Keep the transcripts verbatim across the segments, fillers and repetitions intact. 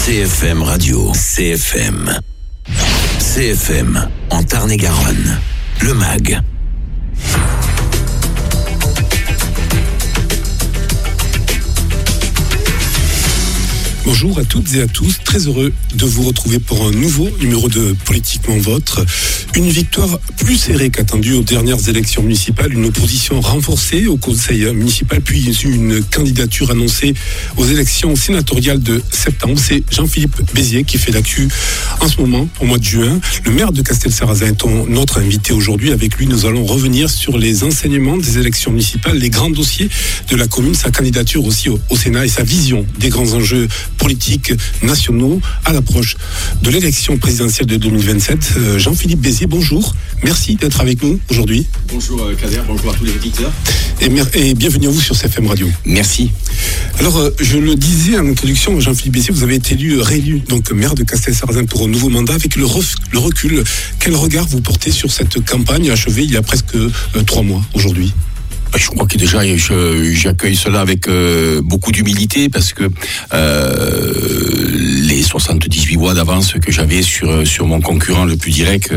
C F M Radio. C F M. C F M, en Tarn-et-Garonne. Le M A G. Bonjour à toutes et à tous, très heureux de vous retrouver pour un nouveau numéro de Politiquement Vôtre. Une victoire plus serrée qu'attendue aux dernières élections municipales, une opposition renforcée au conseil municipal, puis une candidature annoncée aux élections sénatoriales de septembre. C'est Jean-Philippe Bézier qui fait l'actu en ce moment, au mois de juin. Le maire de Castelsarrasin est notre invité aujourd'hui. Avec lui, nous allons revenir sur les enseignements des élections municipales, les grands dossiers de la commune, sa candidature aussi au, au Sénat et sa vision des grands enjeux politiques nationaux à l'approche de l'élection présidentielle de deux mille vingt-sept. Euh, Jean-Philippe Bézier, bonjour. Merci d'être avec nous aujourd'hui. Bonjour Kader, bonjour à tous les auditeurs. Et, mer- et bienvenue à vous sur C F M Radio. Merci. Alors, euh, je le disais en introduction, Jean-Philippe Bézier, vous avez été élu, réélu, donc maire de Castelsarrasin pour un nouveau mandat. Avec le, ref- le recul, quel regard vous portez sur cette campagne achevée il y a presque euh, trois mois aujourd'hui ? Je crois que déjà je, j'accueille cela avec euh, beaucoup d'humilité parce que euh, les soixante-dix-huit voix d'avance que j'avais sur sur mon concurrent le plus direct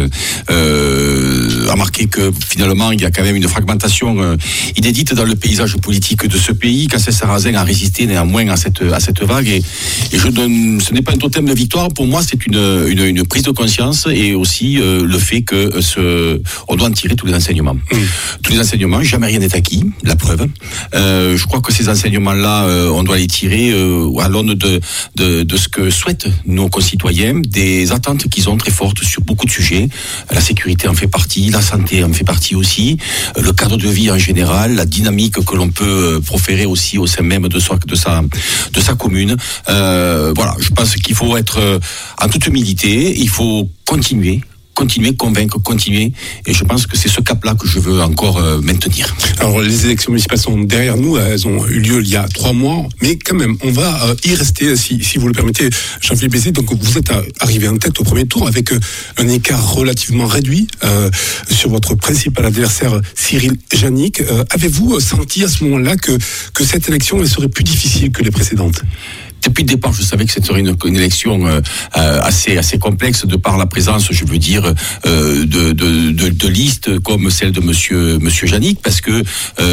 euh, a marqué que finalement il y a quand même une fragmentation euh, inédite dans le paysage politique de ce pays. Castelsarrasin a résisté néanmoins à cette à cette vague et, et je donne, ce n'est pas un totem de victoire pour moi, c'est une une, une prise de conscience et aussi euh, le fait que ce on doit en tirer tous les enseignements. Mmh. Tous les enseignements, jamais rien n'est acquis, la preuve. Euh, je crois que ces enseignements-là, euh, on doit les tirer euh, à l'aune de, de, de ce que souhaitent nos concitoyens, des attentes qu'ils ont très fortes sur beaucoup de sujets. La sécurité en fait partie, la santé en fait partie aussi, euh, le cadre de vie en général, la dynamique que l'on peut proférer aussi au sein même de sa, de sa, de sa commune. Euh, voilà, je pense qu'il faut être euh, en toute humilité, il faut continuer. Continuer, convaincre, continuer. Et je pense que c'est ce cap-là que je veux encore euh, maintenir. Alors, les élections municipales sont derrière nous. Elles ont eu lieu il y a trois mois. Mais quand même, on va euh, y rester, si, si vous le permettez, Jean-Philippe Bézier. Donc, vous êtes arrivé en tête au premier tour avec euh, un écart relativement réduit euh, sur votre principal adversaire, Cyril Jannick. Euh, avez-vous senti à ce moment-là que, que cette élection elle serait plus difficile que les précédentes ? Depuis le départ, je savais que c'était une, une élection euh, assez assez complexe de par la présence, je veux dire, euh, de, de, de, de listes comme celle de Monsieur Monsieur Jannick, parce que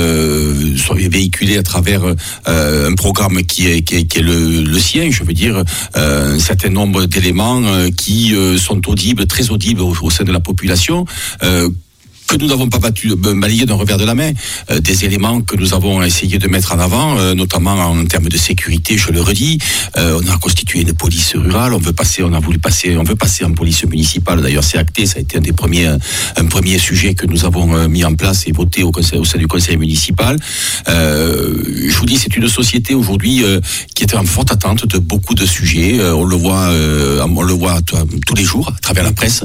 euh, sont véhiculés à travers euh, un programme qui est qui est, qui est le, le sien, je veux dire, euh, un certain nombre d'éléments euh, qui euh, sont audibles, très audibles au, au sein de la population. Euh, que nous n'avons pas battu, balayé d'un revers de la main, euh, des éléments que nous avons essayé de mettre en avant, euh, notamment en termes de sécurité, je le redis. Euh, on a constitué une police rurale, on veut passer, on a voulu passer, on veut passer en police municipale. D'ailleurs, c'est acté, ça a été un des premiers, un premier sujet que nous avons euh, mis en place et voté au, conseil, au sein du conseil municipal. Euh, je vous dis, c'est une société aujourd'hui euh, qui est en forte attente de beaucoup de sujets. Euh, on le voit, euh, on le voit t- tous les jours à travers la presse.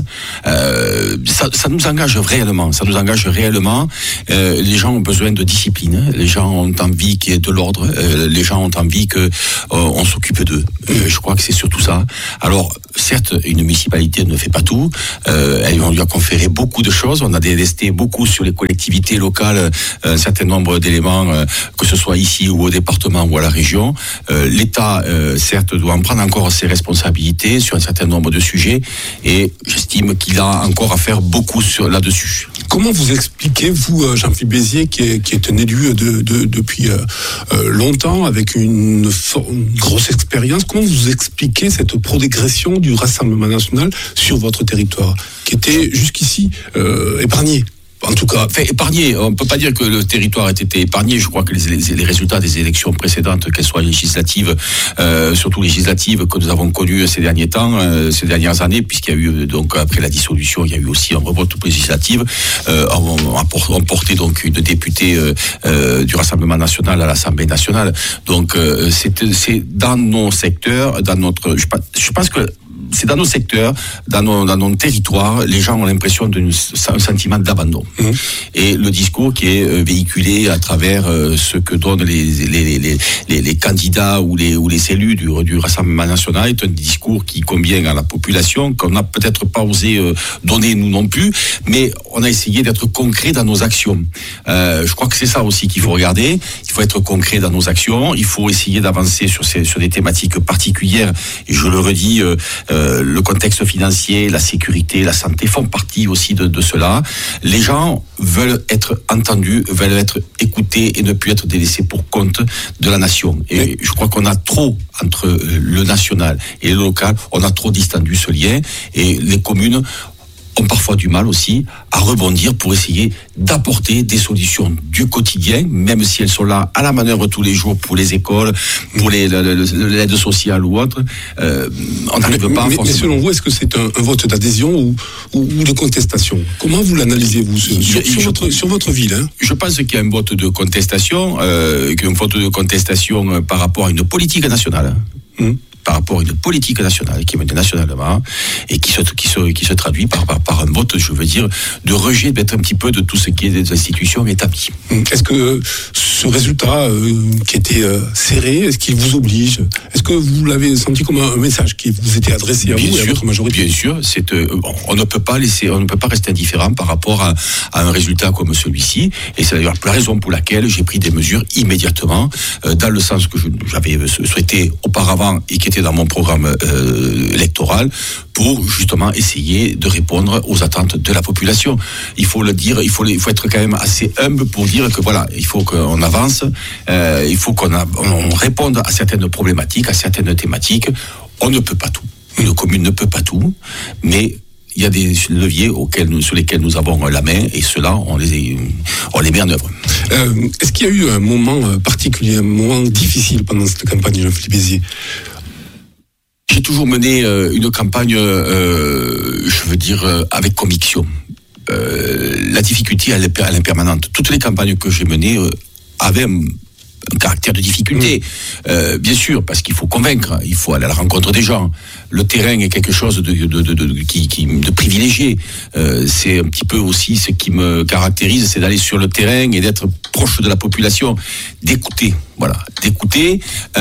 Euh, ça, ça nous engage réellement. Ça nous engage réellement. Euh, les gens ont besoin de discipline. Les gens ont envie qu'il y ait de l'ordre. Euh, les gens ont envie que euh, on s'occupe d'eux. Euh, je crois que c'est surtout ça. Alors, certes, une municipalité ne fait pas tout. Euh, elle, on lui a conféré beaucoup de choses. On a délesté beaucoup sur les collectivités locales, un certain nombre d'éléments, euh, que ce soit ici ou au département ou à la région. Euh, L'État, euh, certes, doit en prendre encore ses responsabilités sur un certain nombre de sujets. Et j'estime qu'il a encore à faire beaucoup sur là-dessus. Comment vous expliquez, vous, Jean-Philippe Bézier, qui est, qui est un élu de, de, depuis euh, longtemps, avec une, for- une grosse expérience, comment vous expliquez cette progression du Rassemblement national sur votre territoire, qui était jusqu'ici euh, épargné ? En tout cas, enfin, épargné. On ne peut pas dire que le territoire ait été épargné. Je crois que les, les, les résultats des élections précédentes, qu'elles soient législatives, euh, surtout législatives, que nous avons connues ces derniers temps, euh, ces dernières années, puisqu'il y a eu, donc, après la dissolution, il y a eu aussi un revote législative, euh, on, on porté donc une députée euh, euh, du Rassemblement national à l'Assemblée nationale. Donc, euh, c'est, c'est dans nos secteurs, dans notre, je, je pense que c'est dans nos secteurs, dans nos, dans nos territoires, les gens ont l'impression d'un sentiment d'abandon. Mmh. Et le discours qui est véhiculé à travers ce que donnent les, les, les, les, les candidats ou les, ou les élus du, du Rassemblement national est un discours qui convient à la population, qu'on n'a peut-être pas osé donner nous non plus, mais on a essayé d'être concret dans nos actions. Euh, je crois que c'est ça aussi qu'il faut regarder. Il faut être concret dans nos actions. Il faut essayer d'avancer sur ces, sur des thématiques particulières. Et je le redis, euh, euh, le contexte financier, la sécurité, la santé font partie aussi de, de cela. Les gens veulent être entendus, veulent être écoutés et ne plus être délaissés pour compte de la nation. Et oui. Je crois qu'on a trop, entre le national et le local, on a trop distendu ce lien. Et les communes ont parfois du mal aussi à rebondir pour essayer d'apporter des solutions du quotidien, même si elles sont là à la manœuvre tous les jours pour les écoles, pour les, l'aide sociale ou autre. Euh, on n'arrive pas. Mais, mais selon vous, est-ce que c'est un, un vote d'adhésion ou, ou, ou de contestation ? Comment vous l'analysez-vous sur, sur, sur, votre, sur votre ville hein ? Je pense qu'il y a un vote de contestation, euh, un vote de contestation par rapport à une politique nationale. Hum. par rapport à une politique nationale qui est menée nationalement et qui se, qui se, qui se traduit par, par, par un vote, je veux dire, de rejet d'être un petit peu de tout ce qui est des institutions établies. Est-ce que ce résultat euh, qui était euh, serré, est-ce qu'il vous oblige ? Est-ce que vous l'avez senti comme un message qui vous était adressé à bien vous sûr, et à votre majorité ? Bien sûr, c'est, euh, on ne peut pas laisser, on ne peut pas rester indifférent par rapport à, à un résultat comme celui-ci, et c'est d'ailleurs la raison pour laquelle j'ai pris des mesures immédiatement, euh, dans le sens que je, j'avais souhaité auparavant et qui était dans mon programme euh, électoral, pour justement essayer de répondre aux attentes de la population. Il faut le dire, il faut, il faut être quand même assez humble pour dire que voilà, il faut qu'on avance, euh, il faut qu'on a, on réponde à certaines problématiques, à certaines thématiques. On ne peut pas tout. Une commune ne peut pas tout, mais il y a des leviers auxquels nous, sur lesquels nous avons la main, et ceux-là, on les, on les met en œuvre. Euh, est-ce qu'il y a eu un moment particulier, un moment difficile pendant cette campagne, Jean-Philippe Béziers ? J'ai toujours mené euh, une campagne, euh, je veux dire, euh, avec conviction. Euh, la difficulté, elle est, elle est permanente. Toutes les campagnes que j'ai menées euh, avaient un, un caractère de difficulté. Mmh. Euh, bien sûr, parce qu'il faut convaincre, il faut aller à la rencontre des gens. Le terrain est quelque chose de, de, de, de, de, qui, qui, de privilégié. Euh, c'est un petit peu aussi ce qui me caractérise, c'est d'aller sur le terrain et d'être proche de la population, d'écouter, voilà, d'écouter,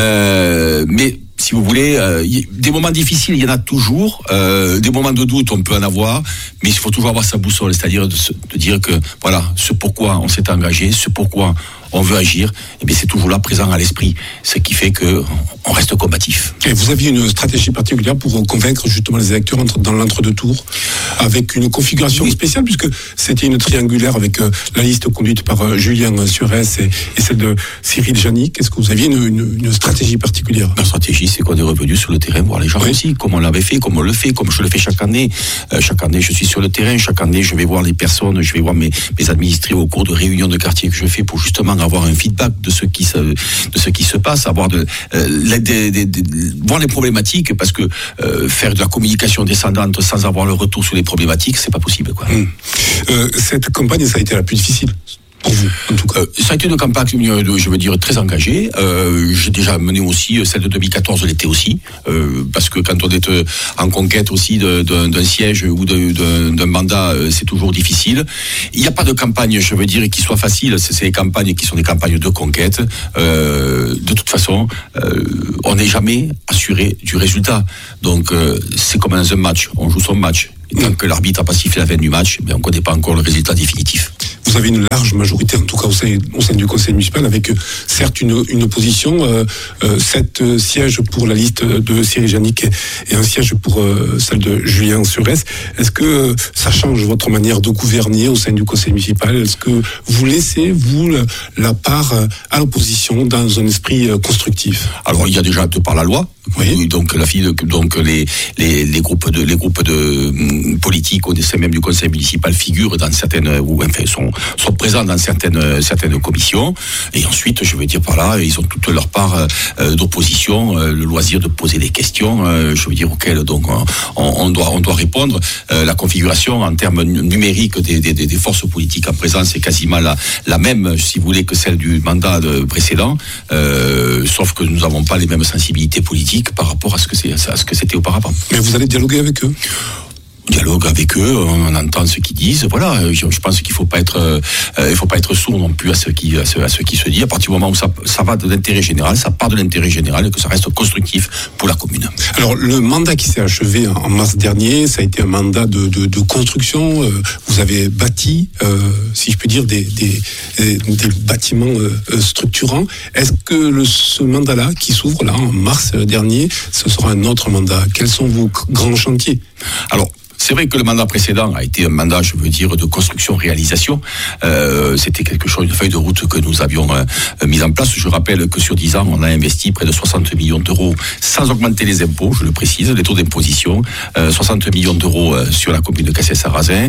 euh, mais si vous voulez, euh, y, des moments difficiles, il y en a toujours. Euh, des moments de doute, on peut en avoir, mais il faut toujours avoir sa boussole, c'est-à-dire de, de dire que voilà, ce pourquoi on s'est engagé, ce pourquoi on veut agir, et bien c'est toujours là présent à l'esprit, ce qui fait que on reste combatif. Et vous aviez une stratégie particulière pour convaincre justement les électeurs dans l'entre-deux-tours, avec une configuration oui. spéciale, puisque c'était une triangulaire avec euh, la liste conduite par euh, Julien Surès et, et celle de Cyril Janic. Est-ce que vous aviez une, une, une stratégie particulière ? La stratégie, c'est qu'on est revenu sur le terrain voir les gens oui. aussi, comme on l'avait fait, comme on le fait, comme je le fais chaque année. Euh, chaque année, je suis sur le terrain, chaque année, je vais voir les personnes, je vais voir mes, mes administrés au cours de réunions de quartier que je fais pour justement avoir un feedback de ce qui se, de ce qui se passe, avoir de, euh, des, des, des, voir les problématiques, parce que euh, faire de la communication descendante sans avoir le retour sur les problématiques, c'est pas possible, quoi. Mmh. Euh, cette campagne, ça a été la plus difficile pour vous, en tout cas. Euh, ça a été une campagne, je veux dire, très engagée. Euh, j'ai déjà mené aussi celle de deux mille quatorze, l'été aussi, euh, parce que quand on est en conquête aussi de, de, d'un siège ou de, de, d'un mandat, c'est toujours difficile. Il n'y a pas de campagne, je veux dire, qui soit facile. C'est, c'est des campagnes qui sont des campagnes de conquête. Euh, de toute façon, euh, on n'est jamais assuré du résultat. Donc, euh, c'est comme dans un match. On joue son match. Et tant que l'arbitre n'a pas sifflé la fin du match, mais on ne connaît pas encore le résultat définitif. Vous avez une large majorité, en tout cas au sein, au sein du conseil municipal, avec euh, certes une, une opposition, euh, euh, sept euh, sièges pour la liste de Cyril Janic et, et un siège pour euh, celle de Julien Surès. Est-ce que euh, ça change votre manière de gouverner au sein du conseil municipal ? Est-ce que vous laissez, vous, la, la part euh, à l'opposition dans un esprit euh, constructif ? Alors, il y a déjà, de par la loi, oui. donc la fille, donc les, les, les groupes de, les groupes de politiques au sein même du conseil municipal figurent dans certaines, ou enfin sont, sont présents dans certaines, certaines commissions. Et ensuite, je veux dire par là, ils ont toute leur part euh, d'opposition, euh, le loisir de poser des questions, euh, je veux dire auxquelles donc on, on doit, on doit répondre. Euh, la configuration en termes numériques des, des, des forces politiques en présence est quasiment la, la même, si vous voulez, que celle du mandat de précédent, euh, sauf que nous n'avons pas les mêmes sensibilités politiques politique par rapport à ce que c'est, à ce que c'était auparavant. Mais vous allez dialoguer avec eux? Dialogue avec eux, on entend ce qu'ils disent. Voilà, je, je pense qu'il faut pas être, euh, il faut pas être sourd non plus à ce qui, à ce, à ce qui se dit. À partir du moment où ça, ça va de l'intérêt général, ça part de l'intérêt général et que ça reste constructif pour la commune. Alors, le mandat qui s'est achevé en mars dernier, ça a été un mandat de, de, de construction. Vous avez bâti, euh, si je puis dire, des, des, des bâtiments euh, structurants. Est-ce que le, ce mandat-là, qui s'ouvre là en mars dernier, ce sera un autre mandat? Quels sont vos grands chantiers? Alors, c'est vrai que le mandat précédent a été un mandat, je veux dire, de construction-réalisation. Euh, c'était quelque chose, une feuille de route que nous avions euh, mise en place. Je rappelle que sur dix ans, on a investi près de soixante millions d'euros sans augmenter les impôts, je le précise, les taux d'imposition. Euh, soixante millions d'euros euh, sur la commune de Cassel-Sarrazin.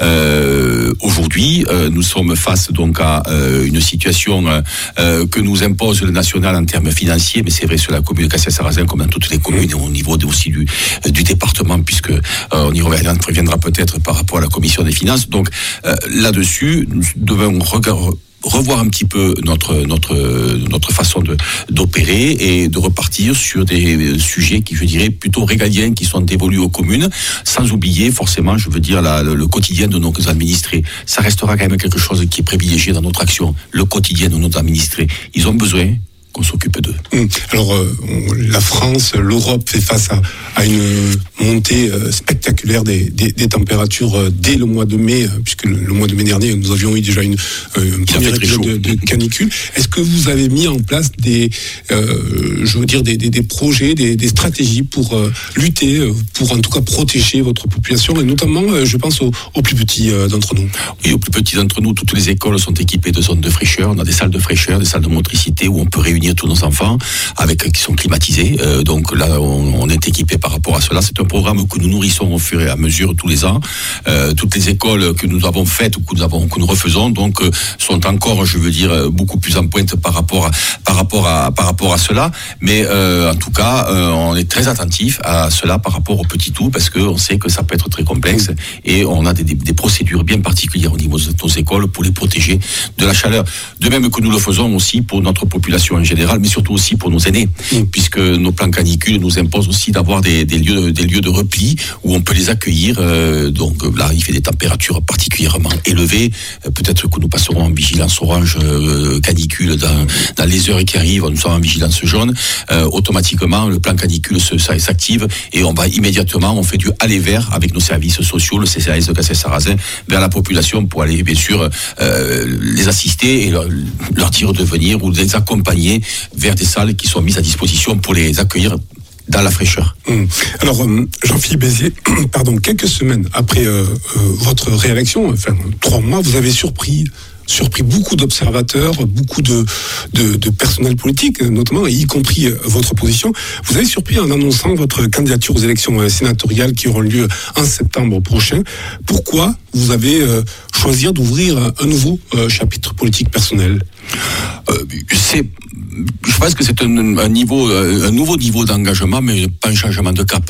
Euh, aujourd'hui, euh, nous sommes face donc à euh, une situation euh, que nous impose le national en termes financiers, mais c'est vrai sur la commune de Cassel-Sarrazin comme dans toutes les communes et au niveau aussi du, du département, puisque euh, on y reviendra. On reviendra peut-être par rapport à la commission des finances. Donc euh, là-dessus, nous devons regarder, revoir un petit peu notre notre notre façon de d'opérer et de repartir sur des sujets qui, je dirais, plutôt régaliens, qui sont dévolus aux communes, sans oublier forcément, je veux dire, la, le, le quotidien de nos administrés. Ça restera quand même quelque chose qui est privilégié dans notre action. Le quotidien de nos administrés, ils ont besoin qu'on s'occupe d'eux. Alors, euh, la France, l'Europe fait face à, à une montée euh, spectaculaire des, des, des températures euh, dès le mois de mai, euh, puisque le, le mois de mai dernier, nous avions eu déjà une, euh, une première épisode de, de canicule. Est-ce que vous avez mis en place des, euh, je veux dire, des, des, des projets, des, des stratégies pour euh, lutter, euh, pour en tout cas protéger votre population, et notamment, euh, je pense, aux, aux plus petits euh, d'entre nous? Oui, aux plus petits d'entre nous, toutes les écoles sont équipées de zones de fraîcheur. On a des salles de fraîcheur, des salles de motricité où on peut réunir tous nos enfants, avec qui sont climatisés. Euh, donc là, on, on est équipé par rapport à cela. C'est un programme que nous nourrissons au fur et à mesure tous les ans. Euh, toutes les écoles que nous avons faites ou que nous avons que nous refaisons, donc euh, sont encore, je veux dire, beaucoup plus en pointe par rapport à par rapport à par rapport à cela. Mais euh, en tout cas, euh, on est très attentif à cela par rapport aux petits tout, parce que on sait que ça peut être très complexe et on a des, des, des procédures bien particulières au niveau de nos écoles pour les protéger de la chaleur. De même que nous le faisons aussi pour notre population en général, mais surtout aussi pour nos aînés, mmh. puisque nos plans canicules nous imposent aussi d'avoir des, des lieux, des lieux de repli où on peut les accueillir. Euh, donc là, il fait des températures particulièrement élevées. Euh, peut-être que nous passerons en vigilance orange euh, canicule dans, dans les heures qui arrivent. Nous sommes en vigilance jaune. Euh, automatiquement, le plan canicule se, ça, s'active et on va immédiatement, on fait du aller vers avec nos services sociaux, le C C A S de Cassel-Sarrazin, vers la population pour aller bien sûr euh, les assister et leur, leur dire de venir ou les accompagner vers des salles qui sont mises à disposition pour les accueillir dans la fraîcheur. Alors, euh, Jean-Philippe Béziers, pardon, quelques semaines après euh, euh, votre réélection, enfin trois mois, vous avez surpris surpris beaucoup d'observateurs, beaucoup de, de, de personnel politique, notamment, y compris euh, votre opposition. Vous avez surpris en annonçant votre candidature aux élections euh, sénatoriales qui auront lieu en septembre prochain. Pourquoi vous avez euh, choisi d'ouvrir un, un nouveau euh, chapitre politique personnel? euh, C'est... Je pense que c'est un, un niveau, un nouveau niveau d'engagement, mais pas un changement de cap.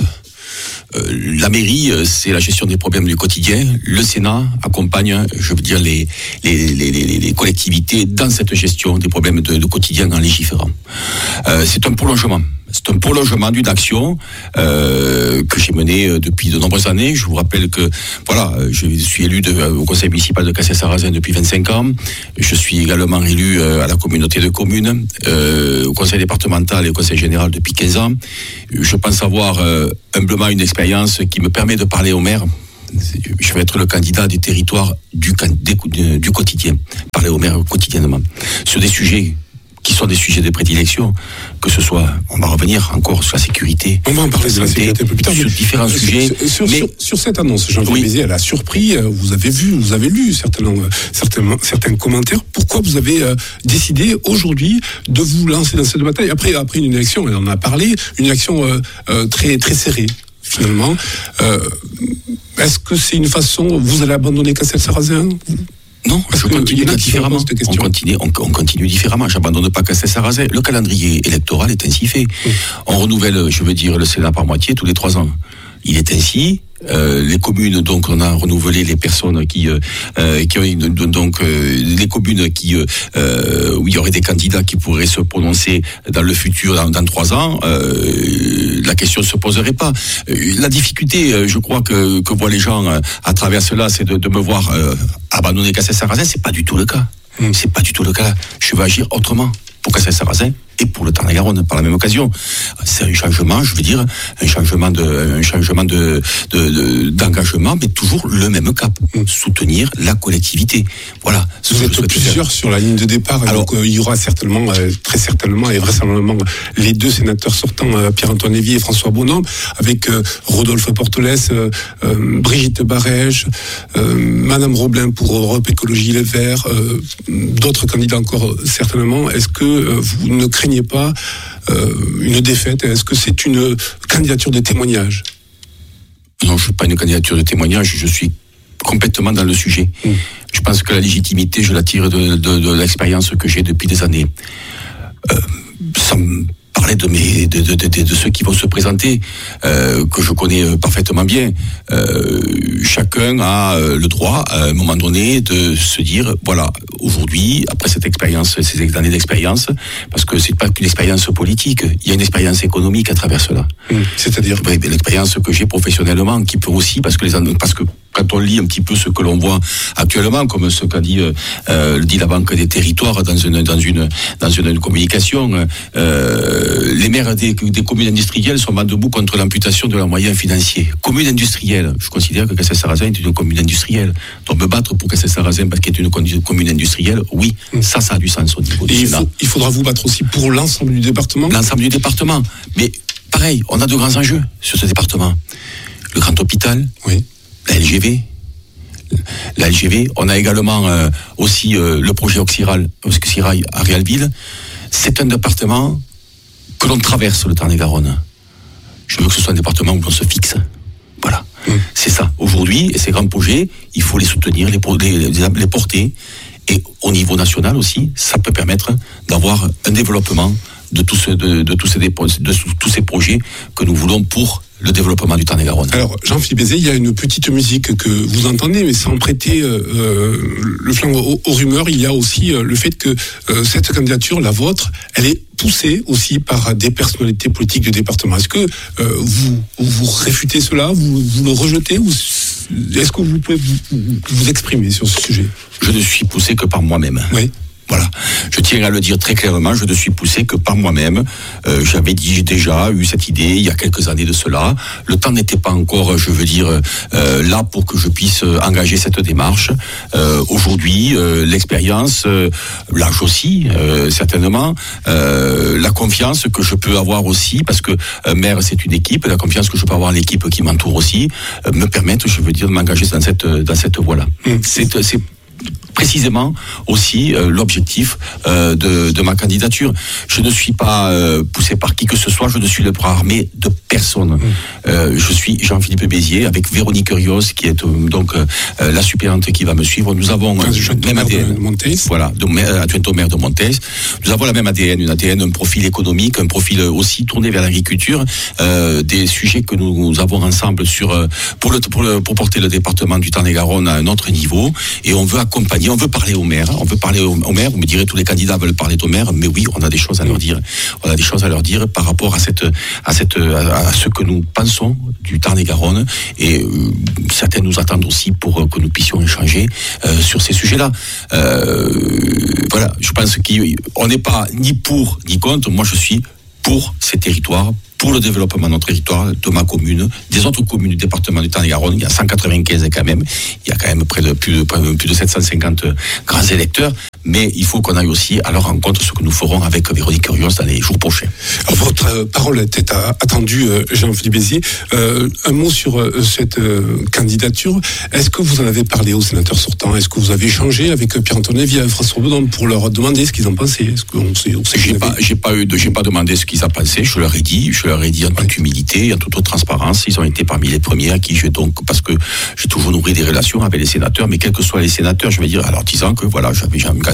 Euh, la mairie, c'est la gestion des problèmes du quotidien. Le Sénat accompagne, je veux dire, les, les, les, les, les collectivités dans cette gestion des problèmes de, de quotidien en légiférant. Euh, c'est un prolongement. C'est un prolongement d'une action euh, que j'ai menée depuis de nombreuses années. Je vous rappelle que voilà, je suis élu de, au conseil municipal de Cassel-Sarrazin depuis vingt-cinq ans. Je suis également élu à la communauté de communes, euh, au conseil départemental et au conseil général depuis quinze ans. Je pense avoir euh, humblement une expérience qui me permet de parler aux maires. Je vais être le candidat du territoire du, du, du quotidien, parler aux maires quotidiennement sur des sujets qui sont des sujets de prédilection, que ce soit, on va revenir encore sur la sécurité. On va en parler de la sécurité plus tard. Sur différents sur, sujets. Sur, sur, mais, sur, sur cette annonce, Jean-Philippe Béziers, elle a surpris, vous avez vu, vous avez lu certains, certains, certains commentaires. Pourquoi vous avez euh, décidé aujourd'hui de vous lancer dans cette bataille après, après une élection, on en a parlé, une élection euh, euh, très, très serrée, finalement. Euh, est-ce que c'est une façon, vous allez abandonner Cassel-Sarrazin ? Non, je continue différemment. On continue, on, on continue différemment. J'abandonne pas Cassel-Sarrazin. Le calendrier électoral est ainsi fait. Mmh. On renouvelle, je veux dire, le Sénat par moitié tous les trois ans. Il est ainsi. Euh, les communes, donc on a renouvelé les personnes qui, euh, qui ont donc euh, les communes qui euh, où il y aurait des candidats qui pourraient se prononcer dans le futur, dans, dans trois ans. Euh, la question ne se poserait pas. La difficulté, je crois que que voient les gens à travers cela, c'est de, de me voir euh, abandonner Cassel-Sarrazin. C'est pas du tout le cas. Mmh. C'est pas du tout le cas. Je veux agir autrement pour Cassel-Sarrazin et pour le Tarn-et-Garonne par la même occasion. C'est un changement, je veux dire, un changement de, un changement de, de, de d'engagement, mais toujours le même cap, mmh. soutenir la collectivité. Voilà. Vous êtes plusieurs sur la ligne de départ. Alors, donc, euh, il y aura certainement, euh, très certainement et vraisemblablement, les deux sénateurs sortants, euh, Pierre-Antoine Lévy et François Bonhomme, avec euh, Rodolphe Portelès, euh, euh, Brigitte Barège, euh, Madame Roblin pour Europe Écologie Les Verts, euh, d'autres candidats encore certainement. Est-ce que euh, vous ne craignez pas euh, une défaite? Est-ce que c'est une candidature de témoignage? Non, je ne suis pas une candidature de témoignage, je suis complètement dans le sujet. Mmh. Je pense que la légitimité, je la tire de, de, de l'expérience que j'ai depuis des années. Euh, sans parler de, mes, de, de, de, de ceux qui vont se présenter, euh, que je connais parfaitement bien. Euh, chacun a le droit, à un moment donné, de se dire, voilà, aujourd'hui, après cette expérience, ces années d'expérience, parce que c'est pas qu'une expérience politique, il y a une expérience économique à travers cela. Mmh, c'est-à-dire oui, l'expérience que j'ai professionnellement, qui peut aussi, parce que les parce que quand on lit un petit peu ce que l'on voit actuellement, comme ce qu'a dit, euh, dit la Banque des Territoires dans une dans une dans une communication, euh, les maires des, des communes industrielles sont vent debout contre l'amputation de leurs moyens financiers. Commune industrielle, je considère que Cassel-Sarrazin est une commune industrielle. Donc me battre pour Cassel-Sarrazin parce qu'il est une commune industrielle, oui, mmh. ça, ça a du sens au niveau du Et Sénat. Il, faut, il faudra vous battre aussi pour l'ensemble du département. L'ensemble du département, mais pareil, on a de grands enjeux sur ce département. Le grand hôpital. Oui. La L G V, la L G V, on a également euh, aussi euh, le projet Oxirail, Oxirail à Réalville. C'est un département que l'on traverse, le Tarn-et-Garonne. Je veux que ce soit un département où l'on se fixe. Voilà, mmh. c'est ça. Aujourd'hui, et ces grands projets, il faut les soutenir, les, les, les porter. Et au niveau national aussi, ça peut permettre d'avoir un développement de tous ce, de, de tous ces de tous ces projets que nous voulons pour le développement du Tarn-et-Garonne. Alors, Jean-Philippe Bézet, il y a une petite musique que vous entendez, mais sans prêter euh, le flanc aux, aux rumeurs, il y a aussi euh, le fait que euh, cette candidature, la vôtre, elle est poussée aussi par des personnalités politiques du département. Est-ce que euh, vous, vous réfutez cela, vous, vous le rejetez, ou est-ce que vous pouvez vous, vous exprimer sur ce sujet? Je ne suis poussé que par moi-même. Oui. Voilà, je tiens à le dire très clairement, je ne suis poussé que par moi-même. Euh, j'avais dit, j'ai déjà eu cette idée il y a quelques années de cela. Le temps n'était pas encore, je veux dire, euh, là pour que je puisse engager cette démarche. Euh, aujourd'hui, euh, l'expérience, euh, l'âge aussi, euh, certainement, euh, la confiance que je peux avoir aussi, parce que euh, maire c'est une équipe, la confiance que je peux avoir à l'équipe qui m'entoure aussi, euh, me permettent, je veux dire, de m'engager dans cette dans cette voie-là. Mmh. C'est c'est précisément aussi euh, l'objectif euh, de, de ma candidature. Je ne suis pas euh, poussé par qui que ce soit, je ne suis le bras armé de personne. Mmh. Euh, je suis Jean-Philippe Bézier avec Véronique Rios qui est euh, donc euh, la suppléante qui va me suivre. Nous avons euh, le même A D N. De Montez. Voilà, adjointe au maire de Montez. Nous avons la même A D N, une A D N, un profil économique, un profil aussi tourné vers l'agriculture, euh, des sujets que nous, nous avons ensemble sur euh, pour le pour le pour porter le département du Tarn-et-Garonne à un autre niveau, et on veut accompagner. On veut parler au maire, on veut parler au, au maire, vous me direz tous les candidats veulent parler au maire, mais oui, on a des choses à leur dire. On a des choses à leur dire par rapport à cette, à cette, à, à ce que nous pensons du Tarn-et-Garonne, et euh, certains nous attendent aussi pour euh, que nous puissions échanger euh, sur ces sujets-là. Euh, voilà, je pense qu'on n'est pas ni pour ni contre. Moi, je suis pour ces territoires, pour le développement de notre territoire, de ma commune, des autres communes du département du Tarn-et-Garonne. Il y a cent quatre-vingt-quinze quand même. Il y a quand même près de plus de, plus de sept cent cinquante grands électeurs. Mais il faut qu'on aille aussi à leur rencontre, ce que nous ferons avec Véronique Rios dans les jours prochains. Alors, votre parole était attendue, Jean-Philippe Bézier. Euh, un mot sur euh, cette euh, candidature. Est-ce que vous en avez parlé aux sénateurs sortants? Est-ce que vous avez échangé avec Pierre-Antoine Lévy et François Bonhomme pour leur demander ce qu'ils en pensaient? Est-ce qu'on sait, on sait j'ai pas, avez... j'ai pas eu de, j'ai pas demandé ce qu'ils en pensaient. Je leur ai dit, je leur ai dit en toute ouais. humilité, en toute transparence. Ils ont été parmi les premiers à qui j'ai donc, parce que j'ai toujours nourri des relations avec les sénateurs, mais quels que soient les sénateurs, je vais dire, alors disant que voilà, j'avais, j'avais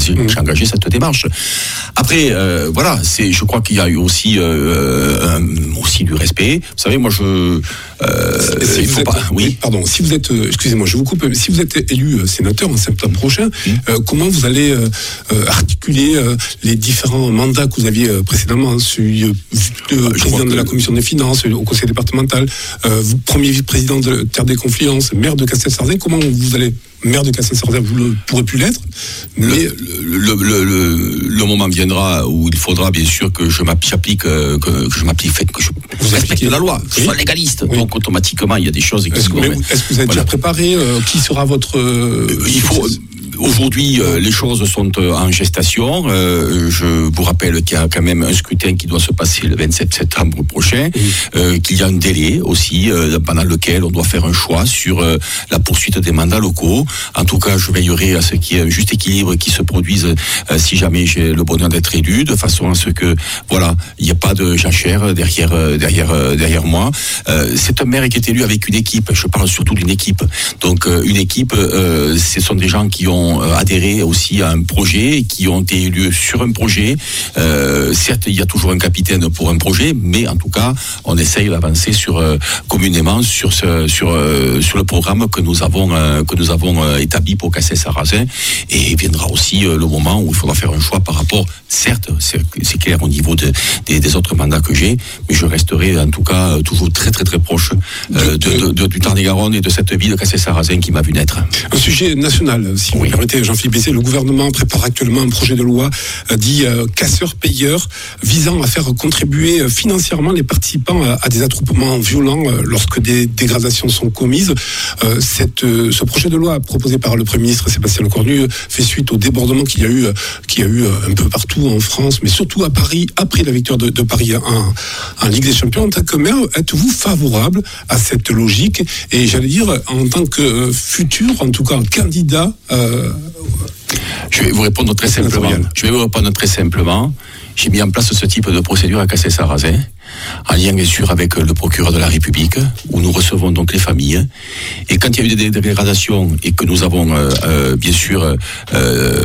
engagé, mmh. j'ai engagé cette démarche. Après, euh, voilà, c'est, je crois qu'il y a eu aussi, euh, un, aussi du respect. Vous savez, moi, je, euh, si il vous faut êtes, pas, oui. oui. Pardon, si vous êtes, euh, excusez-moi, je vous coupe. Si vous êtes élu sénateur en septembre prochain, mmh. euh, comment vous allez euh, articuler euh, les différents mandats que vous aviez euh, précédemment, celui euh, de président de la commission des finances, au conseil départemental, euh, vous, premier vice-président de Terre des Confluences, maire de Castel-Sarrazin, comment vous allez, maire de Castel-Sarrazin, vous ne pourrez plus l'être, mais le, le, le, le, le moment viendra où il faudra bien sûr que je m'applique, que, que je m'applique, que je vous respecte la loi, que je sois légaliste. Oui. Donc automatiquement, il y a des choses qui est-ce que, mais, est-ce que vous avez voilà. déjà préparé euh, qui sera votre euh, il faut Aujourd'hui, euh, les choses sont euh, en gestation. Euh, je vous rappelle qu'il y a quand même un scrutin qui doit se passer le vingt-sept septembre prochain, mmh. euh, qu'il y a un délai aussi euh, pendant lequel on doit faire un choix sur euh, la poursuite des mandats locaux. En tout cas, je veillerai à ce qu'il y ait un juste équilibre qui se produise euh, si jamais j'ai le bonheur d'être élu, de façon à ce que voilà, il n'y a pas de jachère derrière euh, derrière euh, derrière moi. Euh, c'est un maire qui est élu avec une équipe. Je parle surtout d'une équipe. Donc euh, une équipe, euh, ce sont des gens qui ont adhéré aussi à un projet, qui ont été élus sur un projet. Euh, certes, il y a toujours un capitaine pour un projet, mais en tout cas, on essaye d'avancer sur euh, communément sur ce sur euh, sur le programme que nous avons euh, que nous avons euh, établi pour Castel-Sarrazin. Et il viendra aussi euh, le moment où il faudra faire un choix par rapport. Certes, c'est, c'est clair au niveau de, des, des autres mandats que j'ai, mais je resterai en tout cas toujours très très très proche euh, de, de, de, du Tarn-et-Garonne et de cette ville de Castel-Sarrazin qui m'a vu naître. Un sujet national, si oui. vous permettez, Jean-Philippe Bessé, le gouvernement prépare actuellement un projet de loi euh, dit euh, casseur-payeur, visant à faire contribuer financièrement les participants à, à des attroupements violents euh, lorsque des dégradations sont commises. Euh, cette, euh, ce projet de loi proposé par le Premier ministre Sébastien Lecornu fait suite au débordement qu'il y a eu, euh, qu'il y a eu euh, un peu partout en France, mais surtout à Paris, après la victoire de, de Paris en, en Ligue des Champions. En tant que maire, êtes-vous favorable à cette logique? Et j'allais dire, en tant que euh, futur, en tout cas candidat euh, Je vais vous répondre très simplement. Je vais vous répondre très simplement. J'ai mis en place ce type de procédure à Castel-Sarrazin, en lien bien sûr avec le procureur de la République, où nous recevons donc les familles. Et quand il y a eu des dégradations et que nous avons euh, euh, bien sûr euh,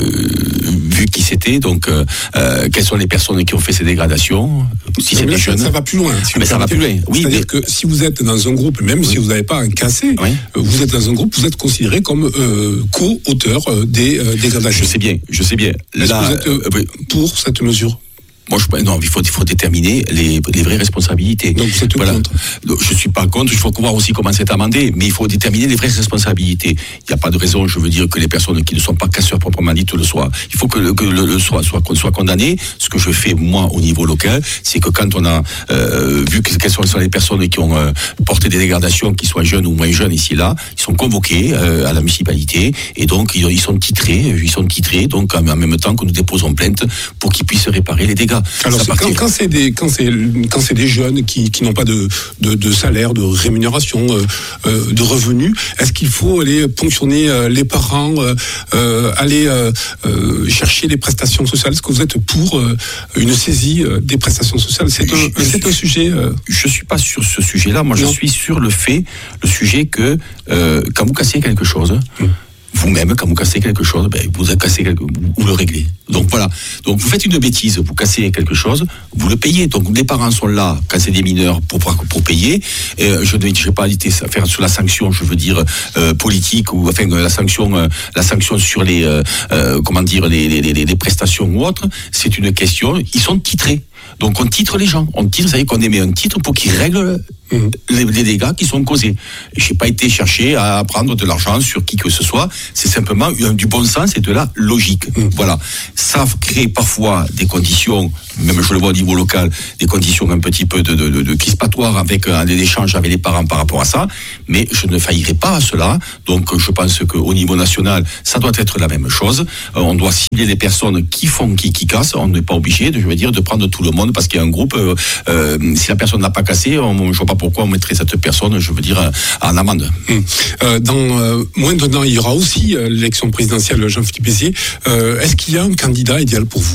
vu qui c'était, donc euh, quelles sont les personnes qui ont fait ces dégradations, si c'est des jeunes. Ça va plus loin. Si ah, mais ça va plus loin. Oui, c'est-à-dire mais... que si vous êtes dans un groupe, même oui. si vous n'avez pas un cassé, oui. vous êtes dans un groupe, vous êtes considéré comme euh, co-auteur euh, des euh, dégradations. Je sais bien, je sais bien. Est-ce Là, que vous êtes euh, euh, pour cette mesure? Moi, je, non, il faut, il faut déterminer les, les vraies responsabilités. Donc, vous êtes voilà. contre? Je suis pas contre. Il faut voir aussi comment c'est amendé, mais il faut déterminer les vraies responsabilités. Il n'y a pas de raison, je veux dire, que les personnes qui ne sont pas casseurs proprement dites le soient. Il faut que le, que le, le soit, soit, soit condamné. Ce que je fais moi au niveau local, c'est que quand on a euh, vu que, quelles sont les personnes qui ont euh, porté des dégradations, qu'ils soient jeunes ou moins jeunes ici là, ils sont convoqués euh, à la municipalité et donc ils, ils sont titrés, ils sont titrés donc en même temps que nous déposons plainte pour qu'ils puissent réparer les dégâts. Alors c'est quand, quand c'est des quand c'est quand c'est des jeunes qui, qui n'ont pas de, de de salaire, de rémunération, euh, euh, de revenus, est-ce qu'il faut aller ponctionner euh, les parents, euh, euh, aller euh, euh, chercher les prestations sociales? Est-ce que vous êtes pour euh, une saisie euh, des prestations sociales? C'est un je, c'est un sujet. Euh... Je suis pas sur ce sujet-là. Moi, non. je suis sur le fait, le sujet que euh, quand vous cassez quelque chose. Hum. Vous-même, quand vous cassez quelque chose, ben, vous avez cassé quelque... vous le réglez. Donc voilà. Donc vous faites une bêtise, vous cassez quelque chose, vous le payez. Donc les parents sont là, quand c'est des mineurs, pour, pour payer. Et je ne vais pas faire sur la sanction, je veux dire, euh, politique, ou enfin la sanction, euh, la sanction sur les, euh, euh, comment dire, les, les, les, les prestations ou autres. C'est une question, ils sont titrés. Donc on titre les gens, on titre, ça veut dire qu'on émet un titre pour qu'ils règlent mmh. les, les dégâts qui sont causés. Je n'ai pas été chercher à prendre de l'argent sur qui que ce soit, c'est simplement du bon sens et de la logique. Mmh. Voilà. Ça crée parfois des conditions, même je le vois au niveau local, des conditions un petit peu de, de, de, de crispatoire avec un échange avec les parents par rapport à ça, mais je ne faillirai pas à cela. Donc je pense qu'au niveau national, ça doit être la même chose. Euh, on doit cibler les personnes qui font, qui, qui cassent. On n'est pas obligé, de, je veux dire, de prendre tout le monde parce qu'il y a un groupe. Euh, euh, si la personne n'a pas cassé, on, je ne vois pas pourquoi on mettrait cette personne, je veux dire, en amende. Mmh. Euh, dans euh, moins d'un an, il y aura aussi euh, l'élection présidentielle, Jean-Philippe Bessé. Euh, est-ce qu'il y a un candidat idéal pour vous?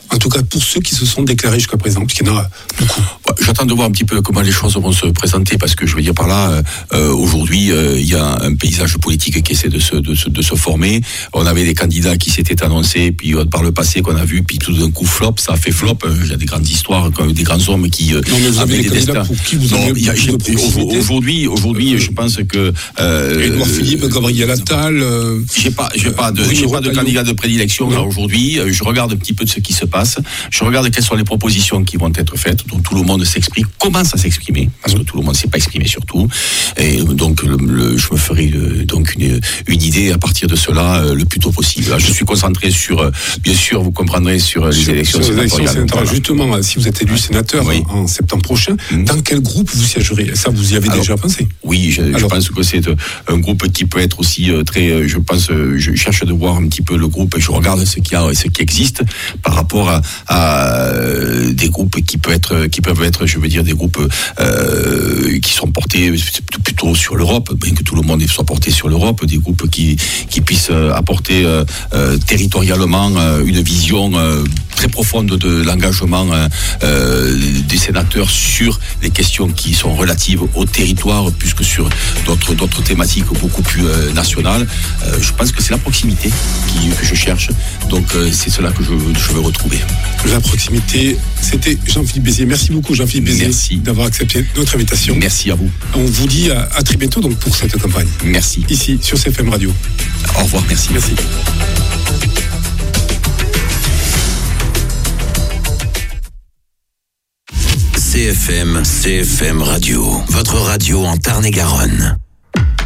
En tout cas, pour ceux qui se sont déclarés jusqu'à présent, puisqu'il y en a beaucoup. J'attends de voir un petit peu comment les choses vont se présenter, parce que je veux dire par là, euh, aujourd'hui, euh, il y a un paysage politique qui essaie de se, de, se, de se former. On avait des candidats qui s'étaient annoncés, puis euh, par le passé qu'on a vu, puis tout d'un coup flop, ça a fait flop. Euh, il y a des grandes histoires, des grands hommes qui euh, non, mais vous avez des, des destins. Pour qui vous non, avez y a, j'ai, aujourd'hui, aujourd'hui, euh, je pense que euh, Édouard Philippe, Gabriel Attal. Euh, j'ai pas, j'ai pas de, j'ai pas de candidat de prédilection là aujourd'hui. Je regarde un petit peu de ce qui se passe. Je regarde quelles sont les propositions qui vont être faites, dont tout le monde s'exprime, commence à s'exprimer, parce que tout le monde ne s'est pas exprimé surtout. Et donc, le, le, je me ferai le, donc une, une idée à partir de cela euh, le plus tôt possible. Là, je suis concentré sur, euh, bien sûr, vous comprendrez, sur les sur, élections sur sénatoriales. sénatoriales. Voilà. Justement, si vous êtes élu sénateur oui. en, en septembre prochain, mmh. dans quel groupe vous siégerez? Ça, vous y avez Alors, déjà pensé? Oui, je, je pense que c'est un groupe qui peut être aussi euh, très, je pense, euh, je cherche de voir un petit peu le groupe, je regarde ce qu'il y a et ce qui existe par rapport à, à des groupes qui peuvent être, qui peuvent être, je veux dire, des groupes euh, qui sont portés plutôt sur l'Europe, bien que tout le monde soit porté sur l'Europe, des groupes qui, qui puissent apporter euh, euh, territorialement euh, une vision euh, très profonde de l'engagement euh, des sénateurs sur les questions qui sont relatives au territoire, plus que sur d'autres, d'autres thématiques beaucoup plus euh, nationales. Euh, je pense que c'est la proximité qui, que je cherche, donc euh, c'est cela que je, je veux retrouver. La proximité, c'était Jean-Philippe Béziers. Merci beaucoup Jean-Philippe Béziers Merci. d'avoir accepté notre invitation. Merci à vous. On vous dit à, à très bientôt donc pour cette campagne. Merci. Ici sur C F M Radio. Au revoir, merci. Merci. C F M, C F M Radio, votre radio en Tarn-et-Garonne.